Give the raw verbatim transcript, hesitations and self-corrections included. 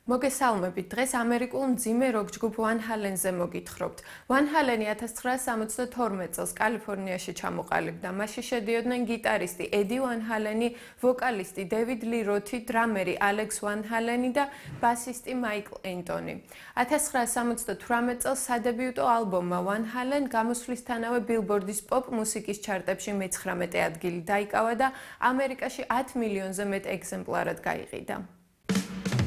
მოგესალმებით. დღეს ამერიკულ მძიმე როკ ჯგუფ Van Halen-ზე მოგითხრობთ. Van Halen-ი ათას ცხრაასა სამოცდათორმეტ წელს კალიფორნიაში ჩამოყალიბდა. მასში შედიოდნენ გიტარისტი ედი Van Halen-ი, ვოკალისტი დევიდ ლი როთი, დრამერი ალექს Van Halen-ი და ბასისტი მაიკლ ენტონი. ათას ცხრაასა სამოცდათვრამეტ წელს სადებიუტო ალბომმა Van Halen გამოსვლისთანავე ბილბორდის პოპ მუსიკის ჩარტებში მეცხრამეტე ადგილი დაიკავა და ამერიკაში ათ მილიონზე მეტ ეგზემპლარად გაიყიდა.